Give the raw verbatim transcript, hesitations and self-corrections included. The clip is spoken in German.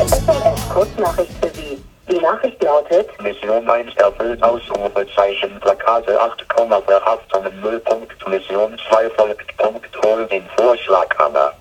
S M S-Kurznachricht für Sie. Die Nachricht lautet: Mission eins erfüllt, Ausrufezeichen, Plakate acht, Verhaftungen null. Mission zwei folgt, Punkt, hol den Vorschlaghammer.